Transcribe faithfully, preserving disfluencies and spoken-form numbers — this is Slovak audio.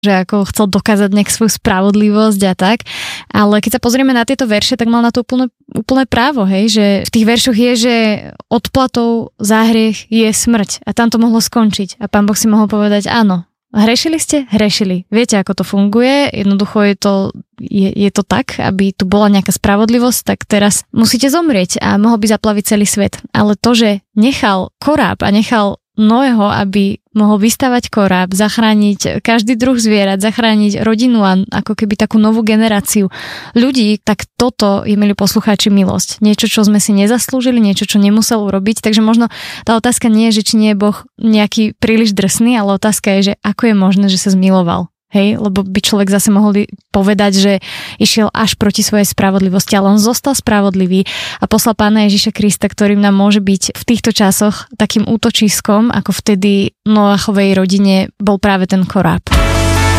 že ako chcel dokázať nejak svoju spravodlivosť a tak. Ale keď sa pozrieme na tieto verše, tak mal na to úplne, úplne právo, hej, že v tých veršoch je, že odplatou za hriech je smrť a tam to mohlo skončiť. A Pán Boh si mohol povedať, áno, hrešili ste? Hrešili. Viete, ako to funguje? Jednoducho je to, je, je to tak, aby tu bola nejaká spravodlivosť, tak teraz musíte zomrieť a mohol by zaplaviť celý svet. Ale to, že nechal koráb a nechal Noého, aby mohol vystavať koráb, zachrániť každý druh zvierat, zachrániť rodinu a ako keby takú novú generáciu ľudí, tak toto je, milí poslucháči, milosť. Niečo, čo sme si nezaslúžili, niečo, čo nemusel urobiť. Takže možno tá otázka nie je, že či nie je Boh nejaký príliš drsný, ale otázka je, že ako je možné, že sa zmiloval. Hej, lebo by človek zase mohol povedať, že išiel až proti svojej spravodlivosti, ale on zostal spravodlivý a poslal Pána Ježiša Krista, ktorým nám môže byť v týchto časoch takým útočiskom, ako vtedy Noachovej rodine bol práve ten koráb.